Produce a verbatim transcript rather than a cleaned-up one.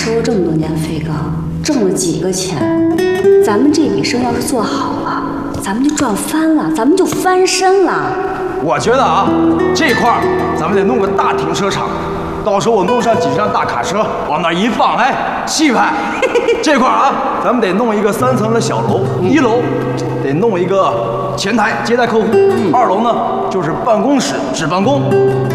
收了这么多年飞岗，挣了几个钱，咱们这笔生意要是做好了，咱们就赚翻了，咱们就翻身了。 我觉得啊，这块儿咱们得弄个大停车场，到时候我弄上几辆大卡车往那一放，哎，气派。这块儿啊，咱们得弄一个三层的小楼，一楼得弄一个前台接待客户，二楼呢就是办公室值办公。